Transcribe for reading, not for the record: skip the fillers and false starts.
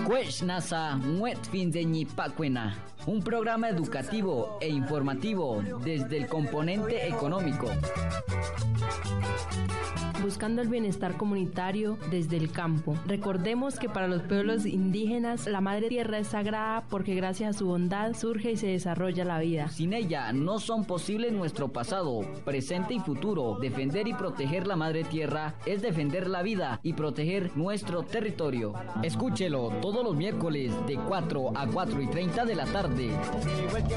Pues Nasa Muet Findeñi Pacuena, un programa educativo e informativo desde el componente económico. Buscando el bienestar comunitario desde el campo. Recordemos que para los pueblos indígenas la madre tierra es sagrada porque gracias a su bondad surge y se desarrolla la vida. Sin ella no son posibles nuestro pasado, presente y futuro. Defender y proteger la madre tierra es defender la vida y proteger nuestro territorio. Escúchelo todos los miércoles de 4 a 4:30 de la tarde.